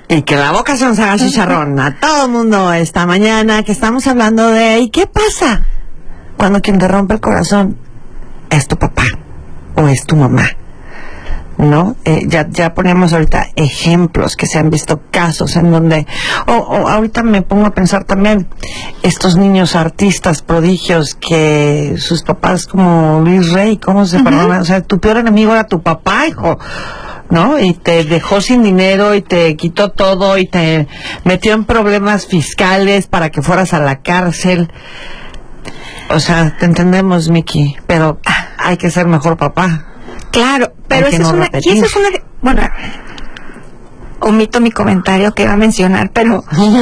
Y que la boca se nos haga chicharrón a todo el mundo esta mañana, que estamos hablando de ¿y qué pasa cuando quien te rompe el corazón es tu papá o es tu mamá? ¿No? Ya poníamos ahorita ejemplos que se han visto, casos en donde o ahorita me pongo a pensar también estos niños artistas prodigios que sus papás, como Luis Rey, ¿cómo se perdona? O sea, tu peor enemigo era tu papá, hijo, ¿no? Y te dejó sin dinero y te quitó todo y te metió en problemas fiscales para que fueras a la cárcel. O sea, te entendemos, Miki, pero hay que ser mejor papá. Claro, pero esa es una... Y esa es una... Bueno, omito mi comentario que iba a mencionar, pero...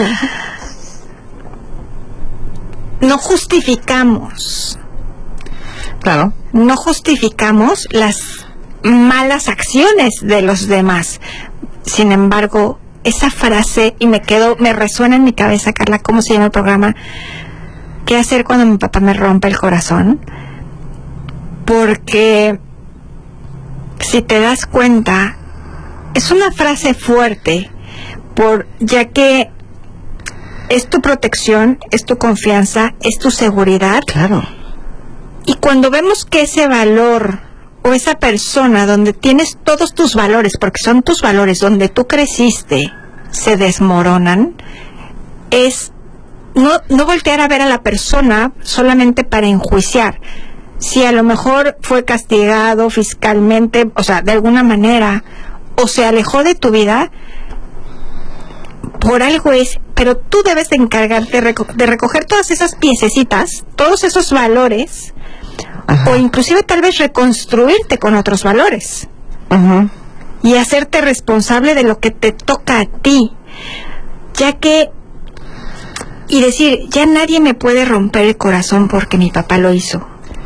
no justificamos. Claro. No justificamos las malas acciones de los demás. Sin embargo, esa frase, y me resuena en mi cabeza, Carla, ¿cómo se llama el programa? ¿Qué hacer cuando mi papá me rompe el corazón? Porque... si te das cuenta, es una frase fuerte, ya que es tu protección, es tu confianza, es tu seguridad. Claro. Y cuando vemos que ese valor o esa persona donde tienes todos tus valores, porque son tus valores, donde tú creciste, se desmoronan, es no voltear a ver a la persona solamente para enjuiciar. Si a lo mejor fue castigado fiscalmente, o sea, de alguna manera, o se alejó de tu vida, por algo es, pero tú debes de encargarte de recoger todas esas piececitas, todos esos valores, Ajá. O inclusive tal vez reconstruirte con otros valores. Ajá. Y hacerte responsable de lo que te toca a ti, ya que, y decir, ya nadie me puede romper el corazón porque mi papá lo hizo.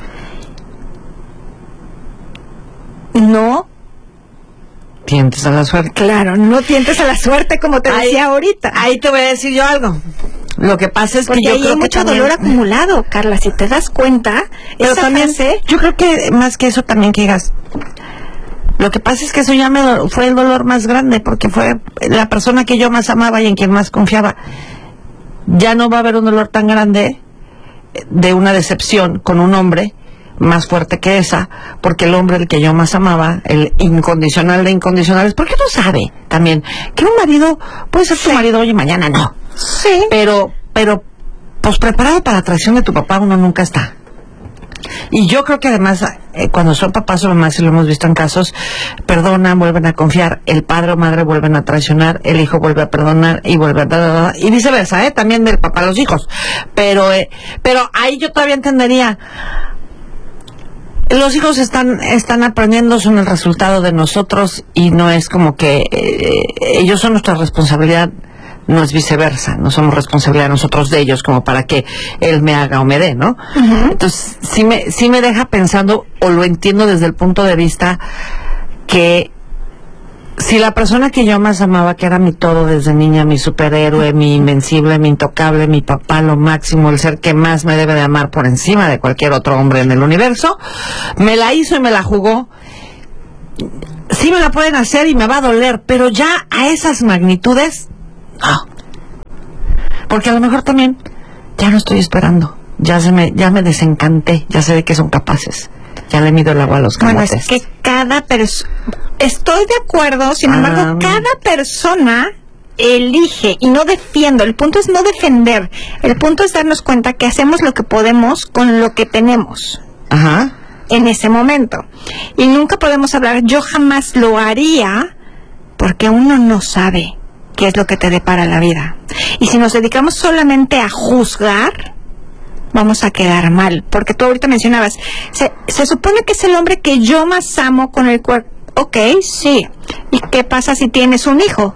No tientes a la suerte. Claro, no tientes a la suerte, como te decía ahorita. Ahí te voy a decir yo algo. Lo que pasa es porque que yo creo hay mucho dolor acumulado, Carla, si te das cuenta. Pero esa también, frase, yo creo que más que eso también que digas, lo que pasa es que eso ya fue el dolor más grande, porque fue la persona que yo más amaba y en quien más confiaba. Ya no va a haber un dolor tan grande de una decepción con un hombre más fuerte que esa, porque el hombre el que yo más amaba, el incondicional de incondicionales, porque uno sabe también que un marido puede ser tu marido hoy y mañana no. Sí. Pero pues preparado para la traición de tu papá uno nunca está. Y yo creo que además cuando son papás o mamás, y lo hemos visto en casos, perdonan, vuelven a confiar, el padre o madre vuelven a traicionar, el hijo vuelve a perdonar y vuelve a... y viceversa, también del papá a los hijos. Pero ahí yo todavía entendería. Los hijos están aprendiendo, son el resultado de nosotros y no es como que ellos son nuestra responsabilidad, no es viceversa, no somos responsabilidad nosotros de ellos como para que él me haga o me dé, ¿no? Uh-huh. Entonces sí me deja pensando, o lo entiendo desde el punto de vista que si la persona que yo más amaba, que era mi todo desde niña, mi superhéroe, mi invencible, mi intocable, mi papá, lo máximo, el ser que más me debe de amar por encima de cualquier otro hombre en el universo, me la hizo y me la jugó. Sí me la pueden hacer y me va a doler, pero ya a esas magnitudes, no. Porque a lo mejor también ya no estoy esperando, ya me desencanté, ya sé de qué son capaces. Ya le mido el agua a los camotes. Bueno, es que cada persona... Estoy de acuerdo, sin embargo, cada persona elige, y no defiendo. El punto es no defender. El punto es darnos cuenta que hacemos lo que podemos con lo que tenemos. Ajá. En ese momento. Y nunca podemos hablar, yo jamás lo haría, porque uno no sabe qué es lo que te depara la vida. Y si nos dedicamos solamente a juzgar, vamos a quedar mal, porque tú ahorita mencionabas, se supone que es el hombre que yo más amo con el cual, ok, sí, ¿y qué pasa si tienes un hijo?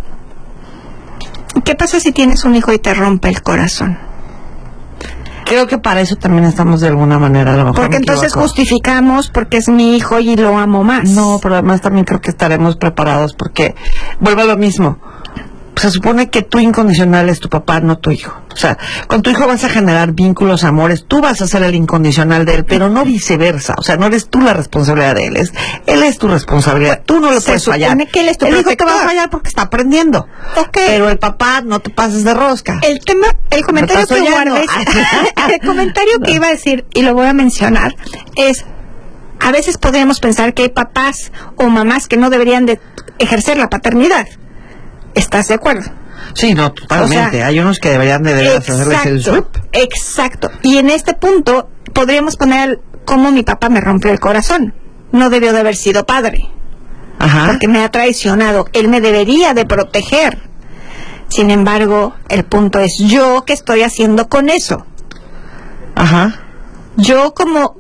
¿Qué pasa si tienes un hijo y te rompe el corazón? Creo que para eso también estamos de alguna manera, a lo mejor porque entonces justificamos porque es mi hijo y lo amo más. No, pero además también creo que estaremos preparados porque vuelve a lo mismo. se supone que tu incondicional es tu papá, no tu hijo. O sea, con tu hijo vas a generar vínculos, amores, tú vas a ser el incondicional de él, pero no viceversa. O sea, no eres tú la responsabilidad de él, él es tu responsabilidad. Tú no le puedes fallar. Se supone que él es tu hijo te protector. va a fallar porque está aprendiendo. Okay. Pero el papá, no te pases de rosca. El comentario que guardé, el comentario que iba a decir, y lo voy a mencionar, es: a veces podríamos pensar que hay papás o mamás que no deberían de ejercer la paternidad. ¿Estás de acuerdo? Sí, no, totalmente. O sea, hay unos que deberían de hacerles el swip. Exacto. Y en este punto podríamos poner cómo mi papá me rompió el corazón. No debió de haber sido padre. Ajá. Porque me ha traicionado. Él me debería de proteger. Sin embargo, el punto es yo, ¿qué estoy haciendo con eso? Ajá. Yo como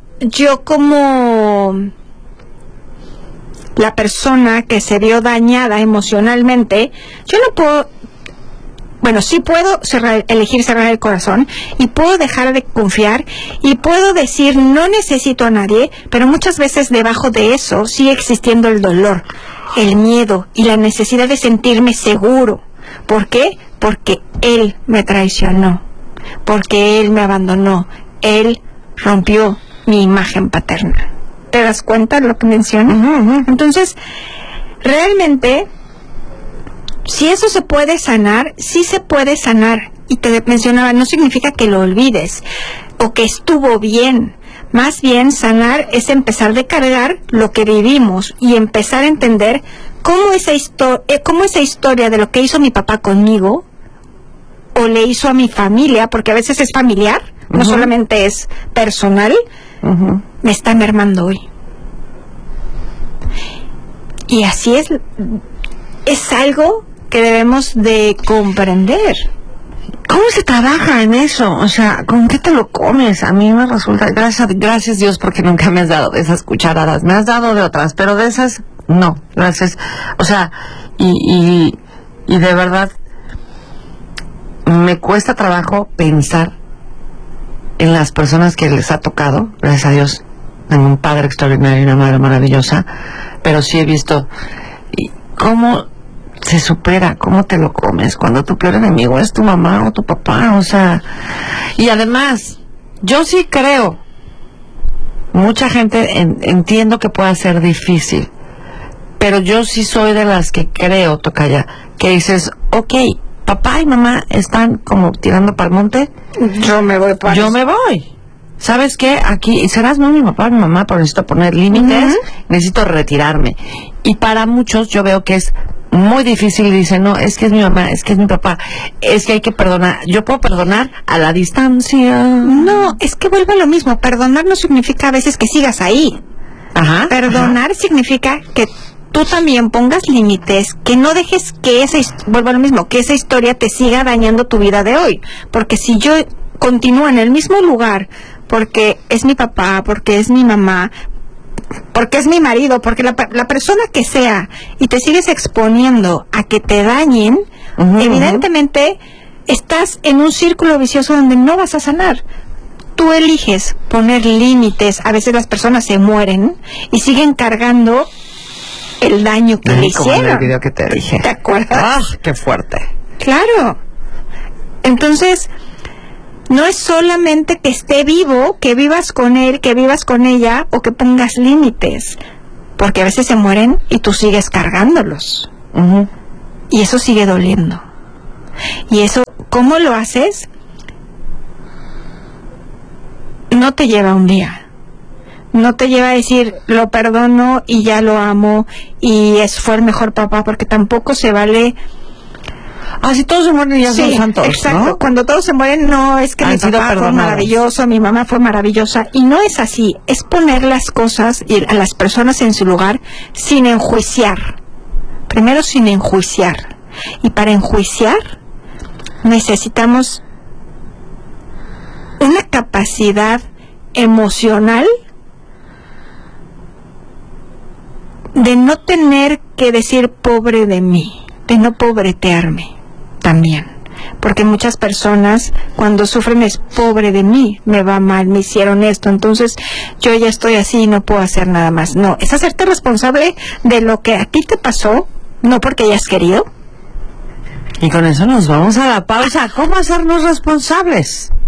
la persona que se vio dañada emocionalmente, yo no puedo, bueno, sí puedo elegir cerrar el corazón, y puedo dejar de confiar, y puedo decir no necesito a nadie, pero muchas veces debajo de eso sigue existiendo el dolor, el miedo y la necesidad de sentirme seguro. ¿Por qué? Porque él me traicionó, porque él me abandonó, él rompió mi imagen paterna. ¿Te das cuenta de lo que menciono? Uh-huh. Entonces, realmente, si eso se puede sanar, sí se puede sanar. Y te mencionaba, no significa que lo olvides o que estuvo bien. Más bien, sanar es empezar de cargar lo que vivimos y empezar a entender cómo esa historia de lo que hizo mi papá conmigo o le hizo a mi familia, porque a veces es familiar, uh-huh, no solamente es personal, uh-huh, me está mermando hoy. Y así es algo que debemos de comprender. ¿Cómo se trabaja en eso? O sea, ¿con qué te lo comes? A mí me resulta, gracias Dios, porque nunca me has dado de esas cucharadas. Me has dado de otras, pero de esas, no, gracias. O sea, y de verdad, me cuesta trabajo pensar en las personas que les ha tocado. Gracias a Dios, tengo un padre extraordinario y una madre maravillosa, pero sí he visto cómo se supera, cómo te lo comes cuando tu peor enemigo es tu mamá o tu papá. O sea, y además yo sí creo, mucha gente entiendo que pueda ser difícil, pero yo sí soy de las que creo, tocaya, que dices, ok, papá y mamá están como tirando para el monte, yo me voy para yo me voy. ¿Sabes qué? Aquí serás no mi papá, mi mamá, pero necesito poner límites, uh-huh, necesito retirarme. Y para muchos yo veo que es muy difícil, dicen, no, es que es mi mamá, es que es mi papá, es que hay que perdonar. Yo puedo perdonar a la distancia. No, es que vuelve a lo mismo. Perdonar no significa a veces que sigas ahí. Ajá. Perdonar, ajá, significa que tú también pongas límites, que no dejes que vuelva a lo mismo, que esa historia te siga dañando tu vida de hoy. Porque si yo continúo en el mismo lugar, porque es mi papá, porque es mi mamá, porque es mi marido, porque la persona que sea, y te sigues exponiendo a que te dañen, uh-huh, evidentemente estás en un círculo vicioso donde no vas a sanar. Tú eliges poner límites. A veces las personas se mueren y siguen cargando el daño que le hicieron. Como en el video que te dije. ¿Te acuerdas? ¡Ah, qué fuerte! Claro. Entonces, no es solamente que esté vivo, que vivas con él, que vivas con ella, o que pongas límites, porque a veces se mueren y tú sigues cargándolos, uh-huh, y eso sigue doliendo. Y eso, ¿cómo lo haces? No te lleva un día, no te lleva a decir lo perdono y ya lo amo y fue el mejor papá, porque tampoco se vale. Ah, si todos se mueren y ya son santos, exacto, ¿no? Cuando todos se mueren, no es que mi papá fue maravilloso, mi mamá fue maravillosa, y no es así. Es poner las cosas y a las personas en su lugar sin enjuiciar. Primero, sin enjuiciar. Y para enjuiciar necesitamos una capacidad emocional de no tener que decir pobre de mí, de no pobretearme también, porque muchas personas cuando sufren es pobre de mí, me va mal, me hicieron esto, entonces yo ya estoy así y no puedo hacer nada más. No, es hacerte responsable de lo que a ti te pasó, no porque hayas querido, Y con eso nos vamos a la pausa. ¿Cómo hacernos responsables?